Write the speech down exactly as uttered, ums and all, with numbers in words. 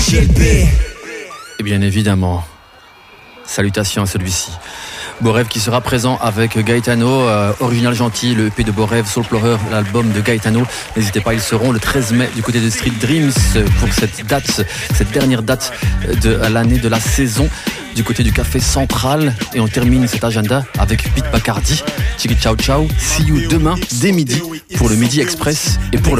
G L B. Et bien évidemment, salutations à celui-ci. Borev qui sera présent avec Gaetano, euh, Original Gentil, le E P de Borev, Soulplorer, l'album de Gaetano. N'hésitez pas, ils seront le treize mai du côté de Street Dreams pour cette date, cette dernière date de l'année, de la saison, du côté du Café Central. Et on termine cet agenda avec Pete Bacardi. Tchiki ciao ciao, see you demain dès midi pour le Midi Express et pour le